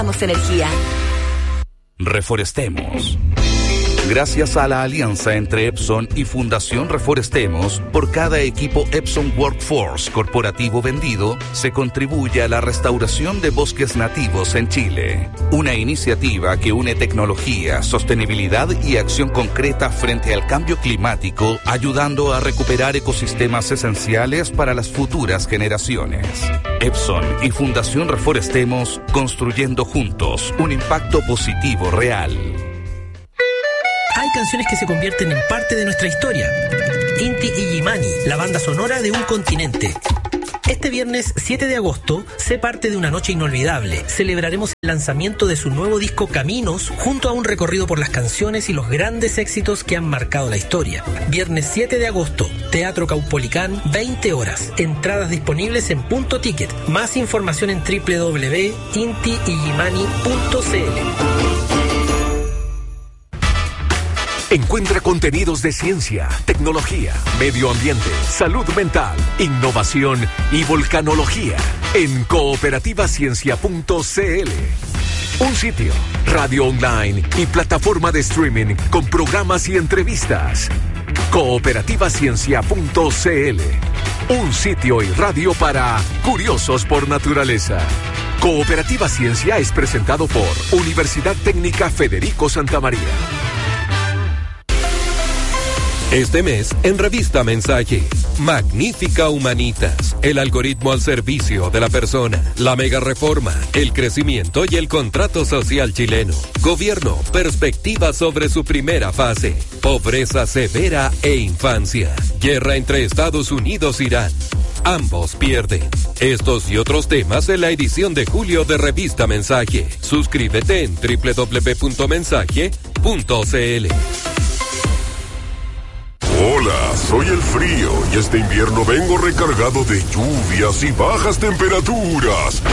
energía. Reforestemos. Gracias a la alianza entre Epson y Fundación Reforestemos, por cada equipo Epson Workforce corporativo vendido, se contribuye a la restauración de bosques nativos en Chile. Una iniciativa que une tecnología, sostenibilidad y acción concreta frente al cambio climático, ayudando a recuperar ecosistemas esenciales para las futuras generaciones. Epson y Fundación Reforestemos, construyendo juntos un impacto positivo real. Hay canciones que se convierten en parte de nuestra historia. Inti Illimani, la banda sonora de un continente. Este viernes 7 de agosto, sé parte de una noche inolvidable. Celebraremos el lanzamiento de su nuevo disco Caminos, junto a un recorrido por las canciones y los grandes éxitos que han marcado la historia. Viernes 7 de agosto, Teatro Caupolicán, 20 horas. Entradas disponibles en Punto Ticket. Más información en www.intiillimani.cl. Encuentra contenidos de ciencia, tecnología, medio ambiente, salud mental, innovación y volcanología en cooperativaciencia.cl. Un sitio, radio online y plataforma de streaming con programas y entrevistas. Cooperativaciencia.cl. Un sitio y radio para curiosos por naturaleza. Cooperativa Ciencia es presentado por Universidad Técnica Federico Santa María. Este mes, en Revista Mensaje, Magnífica Humanitas, el algoritmo al servicio de la persona, la mega reforma, el crecimiento y el contrato social chileno, gobierno, perspectiva sobre su primera fase, pobreza severa e infancia, guerra entre Estados Unidos e Irán. Ambos pierden. Estos y otros temas en la edición de julio de Revista Mensaje. Suscríbete en www.mensaje.cl. Hola, soy el frío y este invierno vengo recargado de lluvias y bajas temperaturas.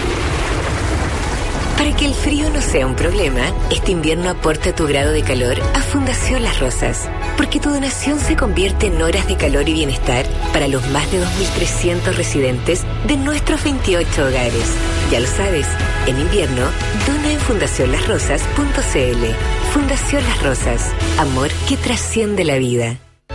Para que el frío no sea un problema, este invierno aporta tu grado de calor a Fundación Las Rosas. Porque tu donación se convierte en horas de calor y bienestar para los más de 2.300 residentes de nuestros 28 hogares. Ya lo sabes, en invierno, dona en fundacionlasrosas.cl. Fundación Las Rosas, amor que trasciende la vida.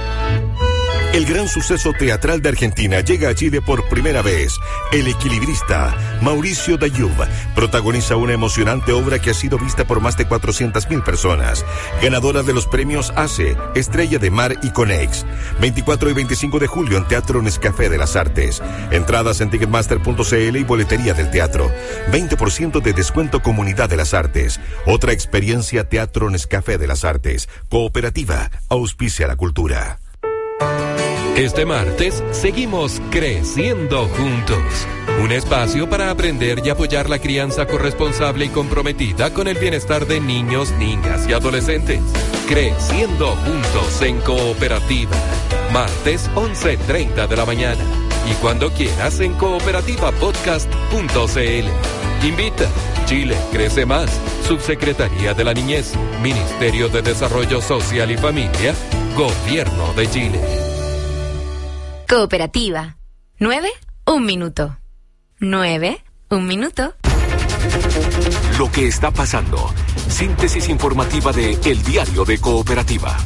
El gran suceso teatral de Argentina llega a Chile por primera vez. El equilibrista Mauricio Dayub protagoniza una emocionante obra que ha sido vista por más de 400.000 personas. Ganadora de los premios ACE, Estrella de Mar y Conex. 24 y 25 de julio en Teatro Nescafé de las Artes. Entradas en ticketmaster.cl y boletería del teatro. 20% de descuento Comunidad de las Artes. Otra experiencia Teatro Nescafé de las Artes. Cooperativa, auspicia la cultura. Este martes seguimos creciendo juntos. Un espacio para aprender y apoyar la crianza corresponsable y comprometida con el bienestar de niños, niñas y adolescentes. Creciendo juntos en Cooperativa. Martes 11:30 de la mañana. Y cuando quieras en cooperativapodcast.cl. Invita. Chile crece más. Subsecretaría de la Niñez. Ministerio de Desarrollo Social y Familia. Gobierno de Chile. Cooperativa. 9, 1 minuto. 9, 1 minuto. Lo que está pasando. Síntesis informativa de El Diario de Cooperativa.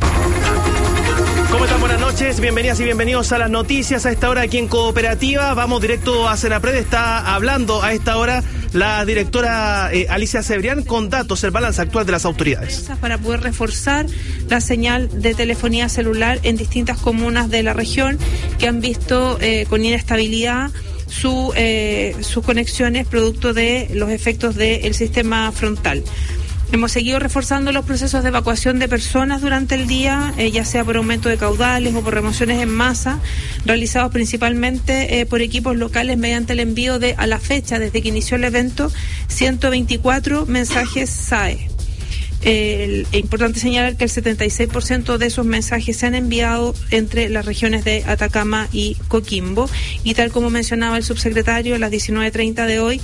¿Cómo están? Buenas noches, bienvenidas y bienvenidos a las noticias a esta hora aquí en Cooperativa. Vamos directo a Senapred, está hablando a esta hora la directora Alicia Cebrián con datos, el balance actual de las autoridades. Para poder reforzar la señal de telefonía celular en distintas comunas de la región que han visto con inestabilidad sus conexiones producto de los efectos del sistema frontal. Hemos seguido reforzando los procesos de evacuación de personas durante el día, ya sea por aumento de caudales o por remociones en masa, realizados principalmente por equipos locales mediante el envío de, a la fecha, desde que inició el evento, 124 mensajes SAE. Es importante señalar que el 76% de esos mensajes se han enviado entre las regiones de Atacama y Coquimbo, y tal como mencionaba el subsecretario, a las 19:30 de hoy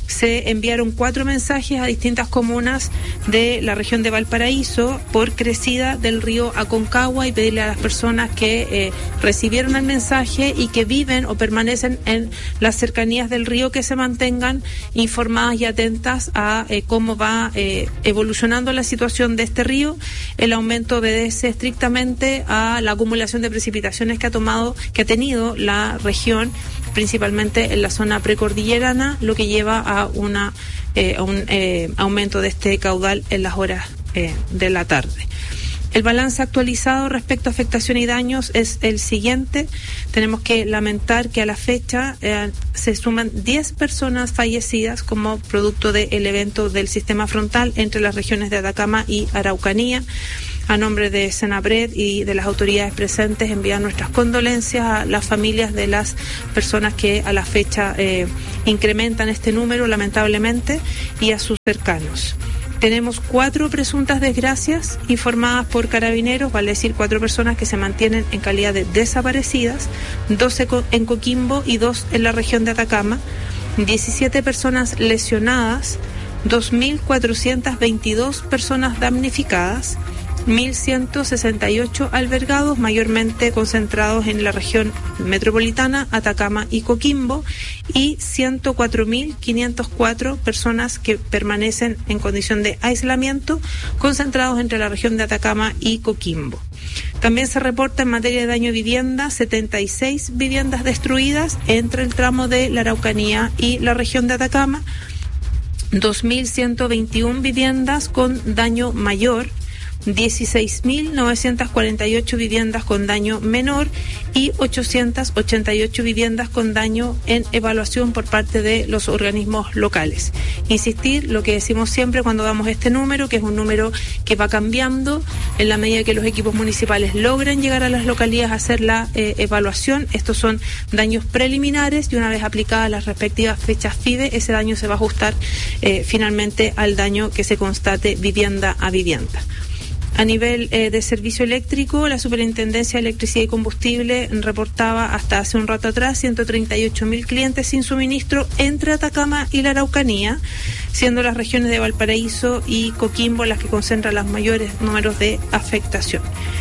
se enviaron 4 mensajes a distintas comunas de la región de Valparaíso por crecida del río Aconcagua, y pedirle a las personas que recibieron el mensaje y que viven o permanecen en las cercanías del río que se mantengan informadas y atentas a cómo va evolucionando la situación de este río. El aumento obedece estrictamente a la acumulación de precipitaciones que ha tenido la región, principalmente en la zona precordillerana, lo que lleva a un aumento de este caudal en las horas de la tarde. El balance actualizado respecto a afectación y daños es el siguiente. Tenemos que lamentar que a la fecha se suman 10 personas fallecidas como producto del evento del sistema frontal entre las regiones de Atacama y Araucanía. A nombre de Senapred y de las autoridades presentes, enviar nuestras condolencias a las familias de las personas que a la fecha incrementan este número, lamentablemente, y a sus cercanos. Tenemos 4 presuntas desgracias informadas por Carabineros, vale decir 4 personas que se mantienen en calidad de desaparecidas, 12 en Coquimbo y 2 en la región de Atacama, 17 personas lesionadas, 2.422 personas damnificadas, 1.168 albergados, mayormente concentrados en la región metropolitana, Atacama y Coquimbo, y 104.504 personas que permanecen en condición de aislamiento, concentrados entre la región de Atacama y Coquimbo. También se reporta en materia de daño a vivienda 76 viviendas destruidas entre el tramo de la Araucanía y la región de Atacama, 2.121 viviendas con daño mayor, 16.948 viviendas con daño menor y 888 viviendas con daño en evaluación por parte de los organismos locales. Insistir, lo que decimos siempre cuando damos este número, que es un número que va cambiando en la medida que los equipos municipales logran llegar a las localidades a hacer la evaluación. Estos son daños preliminares y una vez aplicadas las respectivas fechas FIDE, ese daño se va a ajustar finalmente al daño que se constate vivienda a vivienda. A nivel de servicio eléctrico, la Superintendencia de Electricidad y Combustible reportaba hasta hace un rato atrás 138.000 clientes sin suministro entre Atacama y la Araucanía, siendo las regiones de Valparaíso y Coquimbo las que concentran los mayores números de afectación.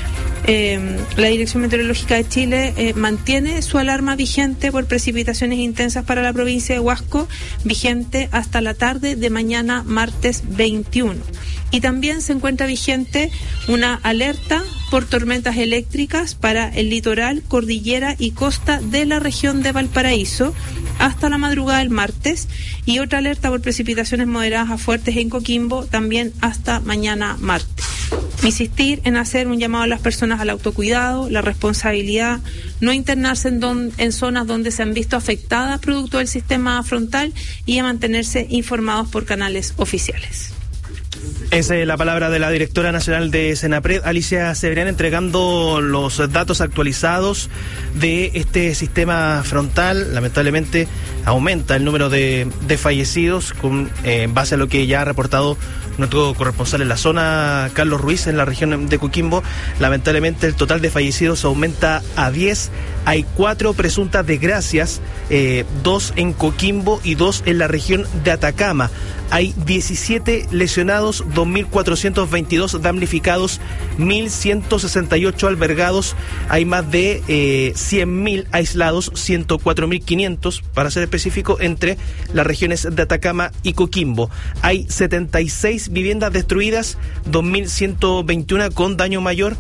La Dirección Meteorológica de Chile mantiene su alarma vigente por precipitaciones intensas para la provincia de Huasco, vigente hasta la tarde de mañana martes 21. Y también se encuentra vigente una alerta por tormentas eléctricas para el litoral, cordillera y costa de la región de Valparaíso hasta la madrugada del martes, y otra alerta por precipitaciones moderadas a fuertes en Coquimbo también hasta mañana martes. Insistir en hacer un llamado a las personas al autocuidado, la responsabilidad, no internarse en zonas donde se han visto afectadas producto del sistema frontal, y a mantenerse informados por canales oficiales. Esa es la palabra de la directora nacional de Senapred, Alicia Cebrián, entregando los datos actualizados de este sistema frontal. Lamentablemente aumenta el número de fallecidos en base a lo que ya ha reportado nuestro corresponsal en la zona, Carlos Ruiz, en la región de Coquimbo. Lamentablemente el total de fallecidos aumenta a 10. Hay 4 presuntas desgracias, 2 en Coquimbo y 2 en la región de Atacama. Hay 17 lesionados, 2.422 damnificados, 1.168 albergados. Hay más de 100.000 aislados, 104.500 para ser específico, entre las regiones de Atacama y Coquimbo. Hay 76 viviendas destruidas, 2.121 con daño mayor,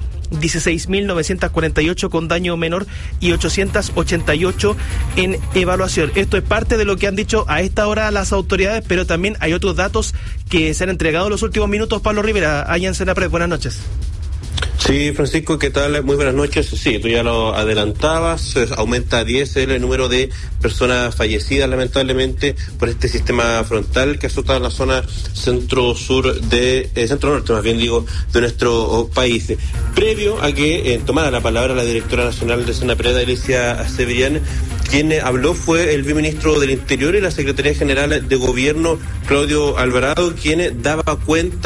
16.948 con daño menor y 888 en evaluación. Esto es parte de lo que han dicho a esta hora las autoridades, pero también hay otros datos que se han entregado en los últimos minutos. Pablo Rivera, allá en Senapred, buenas noches. Sí, Francisco, ¿qué tal? Muy buenas noches. Sí, tú ya lo adelantabas, aumenta a 10 el número de personas fallecidas, lamentablemente, por este sistema frontal que azota la zona centro-sur centro-norte, más bien digo, de nuestro país. Previo a que tomara la palabra la directora nacional de Senapred, Alicia Cebrián, quien habló fue el viceministro del Interior y la Secretaría General de Gobierno, Claudio Alvarado, quien daba cuenta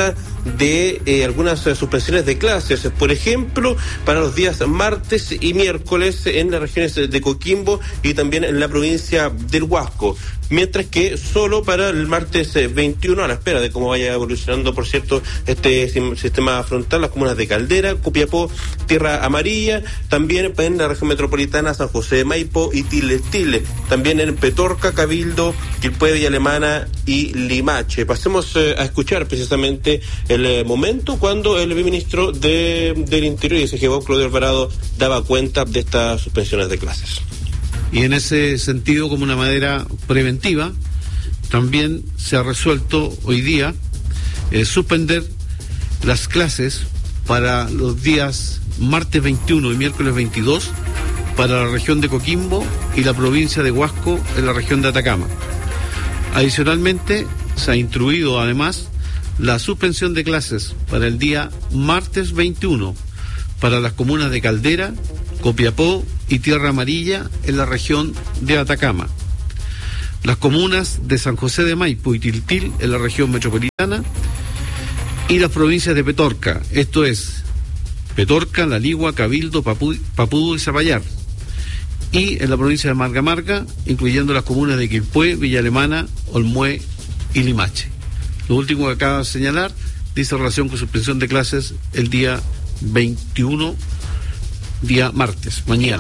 de algunas suspensiones de clases, por ejemplo, para los días martes y miércoles en las regiones de Coquimbo y también en la provincia del Huasco. Mientras que solo para el martes 21, a la espera de cómo vaya evolucionando, por cierto, este sistema frontal, las comunas de Caldera, Copiapó, Tierra Amarilla, también en la región metropolitana, San José de Maipo y Tilestile, también en Petorca, Cabildo, Quilpué, Villa Alemana y Limache. Pasemos a escuchar precisamente el momento cuando el viceministro del Interior y SGO, Claudio Alvarado, daba cuenta de estas suspensiones de clases. Y en ese sentido, como una manera preventiva, también se ha resuelto hoy día suspender las clases para los días martes 21 y miércoles 22 para la región de Coquimbo y la provincia de Huasco en la región de Atacama. Adicionalmente, se ha instruido además la suspensión de clases para el día martes 21 para las comunas de Caldera, Copiapó y Tierra Amarilla en la región de Atacama. Las comunas de San José de Maipo y Tiltil en la región metropolitana y las provincias de Petorca, esto es Petorca, La Ligua, Cabildo, Papudo y Zapallar, y en la provincia de Marga Marga, incluyendo las comunas de Quilpué, Villa Alemana, Olmué y Limache. Lo último que acabo de señalar dice relación con suspensión de clases el día 21, día martes, mañana.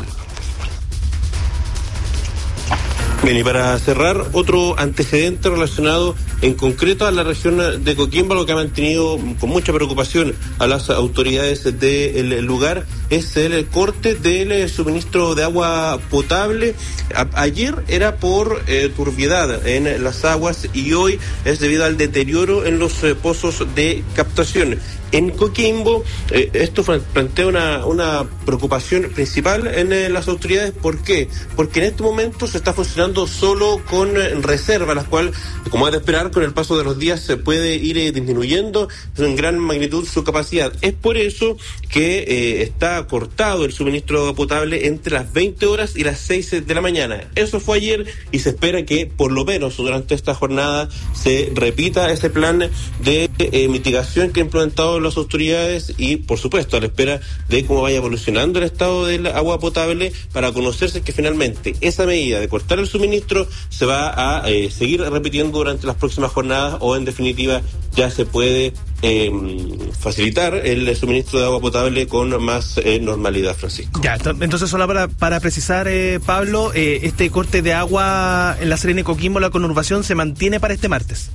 Bien, y para cerrar, otro antecedente relacionado en concreto a la región de Coquimbo, lo que ha mantenido con mucha preocupación a las autoridades del lugar, es el corte del suministro de agua potable. Ayer era por turbiedad en las aguas y hoy es debido al deterioro en los pozos de captación. En Coquimbo, esto plantea una preocupación principal en las autoridades. ¿Por qué? Porque en este momento se está funcionando solo con reserva, la cual, como es de esperar, con el paso de los días se puede ir disminuyendo en gran magnitud su capacidad. Es por eso que está cortado el suministro de agua potable entre las 20 horas y las 6 de la mañana. Eso fue ayer y se espera que por lo menos durante esta jornada se repita ese plan de mitigación que ha implementado las autoridades y, por supuesto, a la espera de cómo vaya evolucionando el estado del agua potable para conocerse que finalmente esa medida de cortar el suministro se va a seguir repitiendo durante las próximas jornadas o, en definitiva, ya se puede facilitar el suministro de agua potable con más normalidad, Francisco. Ya, entonces solo para precisar, Pablo, este corte de agua en la Serena y Coquimbo, la conurbación, ¿se mantiene para este martes?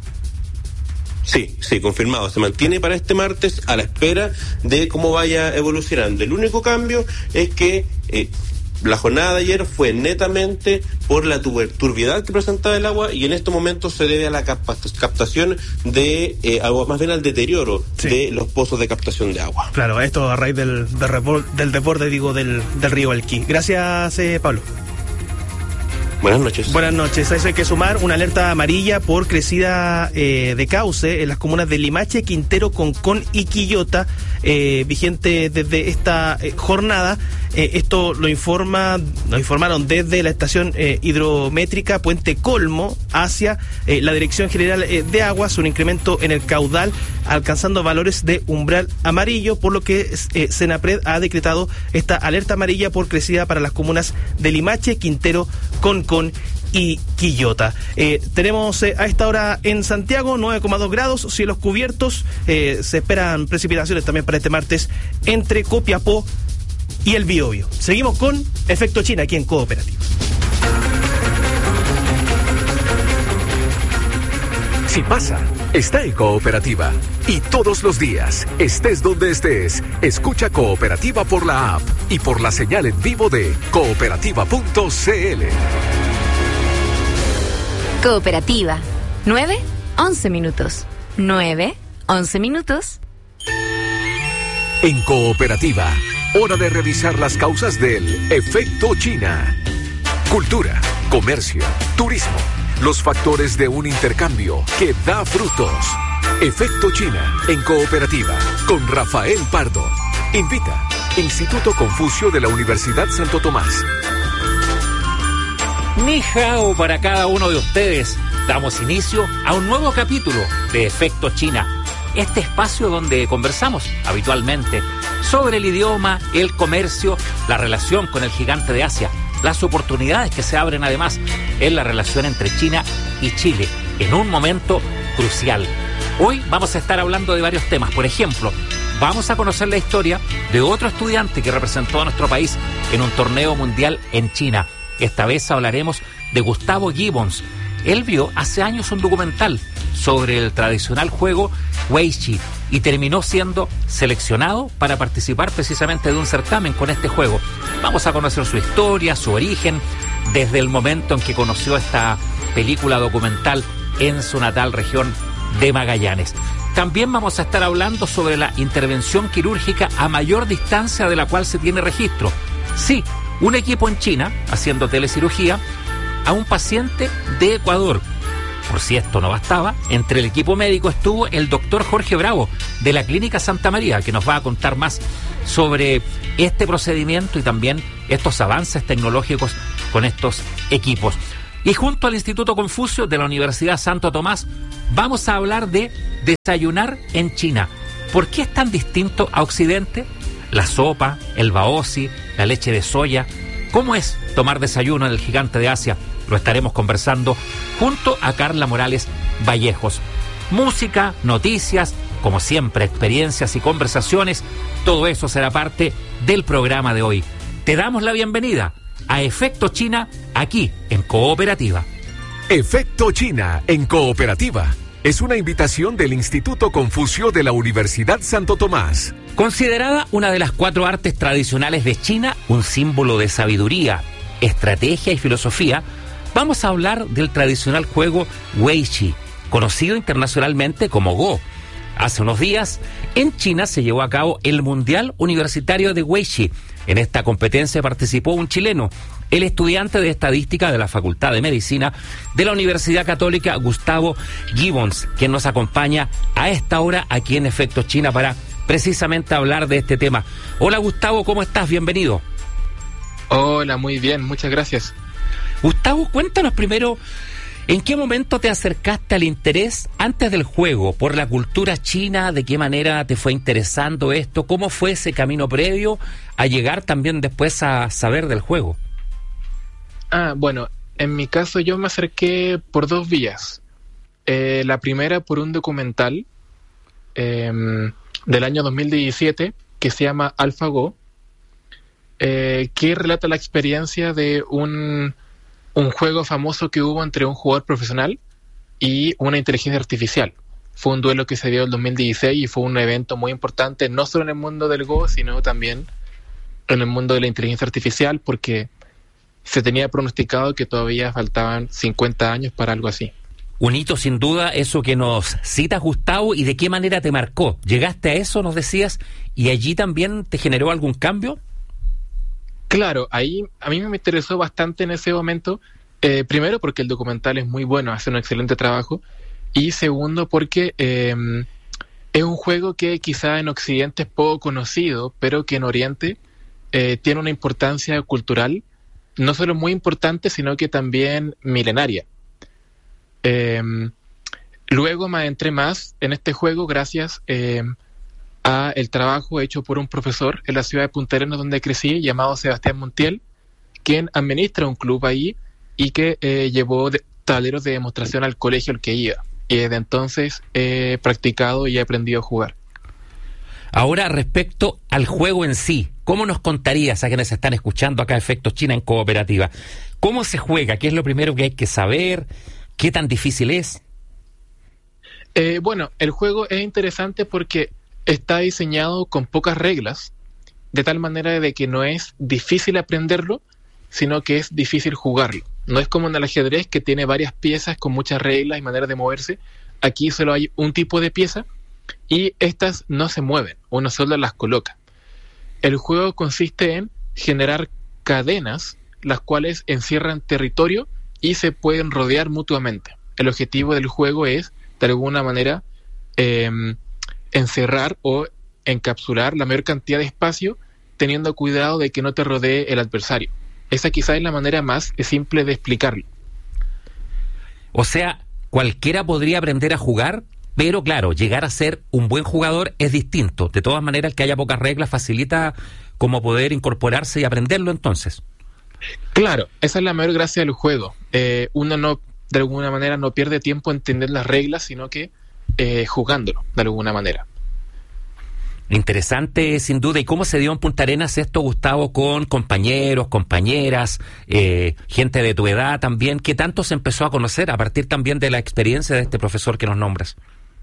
Sí, confirmado. Se mantiene para este martes a la espera de cómo vaya evolucionando. El único cambio es que la jornada de ayer fue netamente por la turbiedad que presentaba el agua y en estos momentos se debe a la captación de agua, más bien al deterioro de los pozos de captación de agua. Claro, esto a raíz del desborde, del río Elqui. Gracias, Pablo. Buenas noches. Buenas noches. A eso hay que sumar una alerta amarilla por crecida de cauce en las comunas de Limache, Quintero, Concón y Quillota, vigente desde esta jornada. Esto nos informaron desde la estación hidrométrica Puente Colmo hacia la Dirección General de Aguas, un incremento en el caudal alcanzando valores de umbral amarillo, por lo que Senapred ha decretado esta alerta amarilla por crecida para las comunas de Limache, Quintero, Concón y Quillota. Tenemos a esta hora en Santiago 9,2 grados, cielos cubiertos, se esperan precipitaciones también para este martes entre Copiapó y el Biobío. Seguimos con Efecto China aquí en Cooperativa. Si pasa, está en Cooperativa. Y todos los días, estés donde estés, escucha Cooperativa por la app y por la señal en vivo de cooperativa.cl. Cooperativa. 9-11 minutos. 9-11 minutos. En Cooperativa, hora de revisar las causas del Efecto China. Cultura, comercio, turismo, los factores de un intercambio que da frutos. Efecto China en Cooperativa con Rafael Pardo. Invita Instituto Confucio de la Universidad Santo Tomás. Ni hao para cada uno de ustedes. Damos inicio a un nuevo capítulo de Efecto China. este espacio donde conversamos habitualmente sobre el idioma, el comercio, la relación con el gigante de Asia, las oportunidades que se abren además en la relación entre China y Chile, en un momento crucial. Hoy vamos a estar hablando de varios temas. Por ejemplo, vamos a conocer la historia de otro estudiante que representó a nuestro país en un torneo mundial en China. Esta vez hablaremos de Gustavo Gibbons. Él vio hace años un documental sobre el tradicional juego Weiqi y terminó siendo seleccionado para participar precisamente de un certamen con este juego. Vamos a conocer su historia, su origen, desde el momento en que conoció esta película documental en su natal región de Magallanes. También vamos a estar hablando sobre la intervención quirúrgica a mayor distancia de la cual se tiene registro. Sí, un equipo en China haciendo telecirugía a un paciente de Ecuador. Por si esto no bastaba, entre el equipo médico estuvo el doctor Jorge Bravo de la Clínica Santa María, que nos va a contar más sobre este procedimiento y también estos avances tecnológicos con estos equipos. Y junto al Instituto Confucio de la Universidad Santo Tomás vamos a hablar de desayunar en China. ¿Por qué es tan distinto a Occidente? La sopa, el baozi, la leche de soya. ¿Cómo es tomar desayuno en el gigante de Asia? Lo estaremos conversando junto a Carla Morales Vallejos. Música, noticias, como siempre, experiencias y conversaciones. Todo eso será parte del programa de hoy. Te damos la bienvenida a Efecto China, aquí en Cooperativa. Efecto China en Cooperativa es una invitación del Instituto Confucio de la Universidad Santo Tomás. Considerada una de las 4 artes tradicionales de China, un símbolo de sabiduría, estrategia y filosofía, vamos a hablar del tradicional juego Weiqi, conocido internacionalmente como Go. Hace unos días, en China se llevó a cabo el Mundial Universitario de Weiqi. En esta competencia participó un chileno, el estudiante de Estadística de la Facultad de Medicina de la Universidad Católica, Gustavo Gibbons, quien nos acompaña a esta hora aquí en Efecto China para precisamente hablar de este tema. Hola Gustavo, ¿cómo estás? Bienvenido. Hola, muy bien, muchas gracias. Gustavo, cuéntanos primero, ¿en qué momento te acercaste al interés antes del juego por la cultura china? ¿De qué manera te fue interesando esto? ¿Cómo fue ese camino previo a llegar también después a saber del juego? Bueno, en mi caso yo me acerqué por 2 vías. La primera por un documental del año 2017 que se llama AlphaGo, que relata la experiencia de un juego famoso que hubo entre un jugador profesional y una inteligencia artificial. Fue un duelo que se dio en el 2016 y fue un evento muy importante, no solo en el mundo del Go, sino también en el mundo de la inteligencia artificial, porque se tenía pronosticado que todavía faltaban 50 años para algo así. Un hito sin duda, eso que nos citas, Gustavo, ¿y de qué manera te marcó? ¿Llegaste a eso, nos decías, y allí también te generó algún cambio? Claro, ahí a mí me interesó bastante en ese momento, primero porque el documental es muy bueno, hace un excelente trabajo, y segundo porque es un juego que quizá en Occidente es poco conocido, pero que en Oriente tiene una importancia cultural, no solo muy importante, sino que también milenaria. Luego me adentré más en este juego gracias a el trabajo hecho por un profesor en la ciudad de Punta Arenas donde crecí, llamado Sebastián Montiel, quien administra un club ahí y que llevó tableros de demostración al colegio al que iba. Y desde entonces he practicado y he aprendido a jugar. Ahora, respecto al juego en sí, ¿cómo nos contarías a quienes están escuchando acá Efecto China en Cooperativa? ¿Cómo se juega? ¿Qué es lo primero que hay que saber? ¿Qué tan difícil es? Bueno, el juego es interesante porque está diseñado con pocas reglas, de tal manera de que no es difícil aprenderlo, sino que es difícil jugarlo. No es como en el ajedrez, que tiene varias piezas con muchas reglas y maneras de moverse. Aquí solo hay un tipo de pieza y estas no se mueven, uno solo las coloca. El juego consiste en generar cadenas, las cuales encierran territorio y se pueden rodear mutuamente. El objetivo del juego es, de alguna manera, encerrar o encapsular la mayor cantidad de espacio, teniendo cuidado de que no te rodee el adversario. Esa quizá es la manera más simple de explicarlo. O sea, ¿cualquiera podría aprender a jugar? Pero claro, llegar a ser un buen jugador es distinto. De todas maneras, el que haya pocas reglas facilita como poder incorporarse y aprenderlo entonces. Claro, esa es la mayor gracia del juego. Uno no, de alguna manera, no pierde tiempo en entender las reglas, sino que jugándolo, de alguna manera. Interesante, sin duda. ¿Y cómo se dio en Punta Arenas esto, Gustavo, con compañeros, compañeras, gente de tu edad también? ¿Qué tanto se empezó a conocer a partir también de la experiencia de este profesor que nos nombras?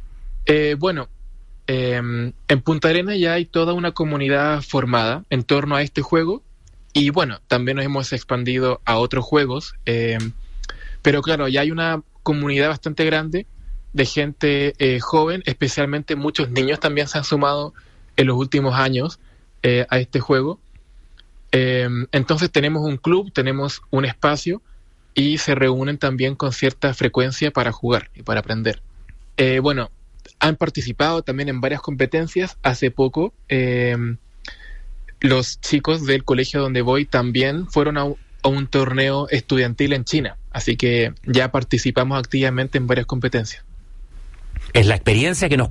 En Punta Arenas ya hay toda una comunidad formada en torno a este juego y bueno, también nos hemos expandido a otros juegos, pero claro, ya hay una comunidad bastante grande de gente joven, especialmente muchos niños también se han sumado en los últimos años a este juego. Entonces tenemos un club, tenemos un espacio y se reúnen también con cierta frecuencia para jugar y para aprender. Han participado también en varias competencias. Hace poco los chicos del colegio donde voy también fueron a un torneo estudiantil en China, así que ya participamos activamente en varias competencias. Es la experiencia que nos